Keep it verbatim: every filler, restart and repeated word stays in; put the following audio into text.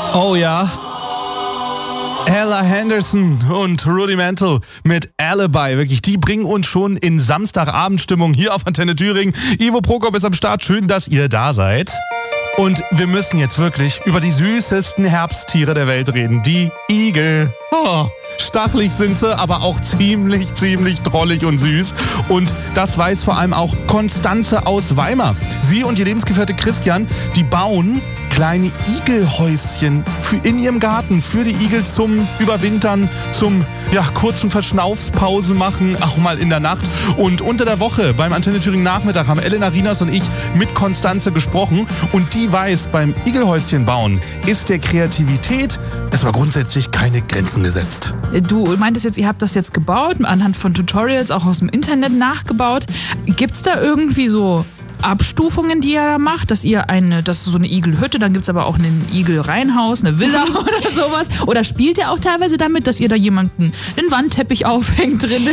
Oh ja. Ella Henderson und Rudimental mit Alibi. Wirklich, die bringen uns schon in Samstagabendstimmung hier auf Antenne Thüringen. Ivo Prokop ist am Start. Schön, dass ihr da seid. Und wir müssen jetzt wirklich über die süßesten Herbsttiere der Welt reden. Die Igel. Oh, stachelig sind sie, aber auch ziemlich, ziemlich drollig und süß. Und das weiß vor allem auch Konstanze aus Weimar. Sie und ihr Lebensgefährte Christian, die bauen kleine Igelhäuschen für in ihrem Garten für die Igel zum Überwintern, zum ja, kurzen Verschnaufspausen machen, auch mal in der Nacht. Und unter der Woche beim Antenne Thüringen Nachmittag haben Elena Rinas und ich mit Konstanze gesprochen und die weiß, beim Igelhäuschen bauen ist der Kreativität erstmal grundsätzlich keine Grenzen gesetzt. Du meintest jetzt, ihr habt das jetzt gebaut, anhand von Tutorials auch aus dem Internet nachgebaut. Gibt's da irgendwie so Abstufungen, die ihr da macht, dass ihr eine, das ist so eine Igelhütte, dann gibt's aber auch ein Igelreihenhaus, eine Villa oder sowas. Oder spielt ihr auch teilweise damit, dass ihr da jemanden einen Wandteppich aufhängt drin?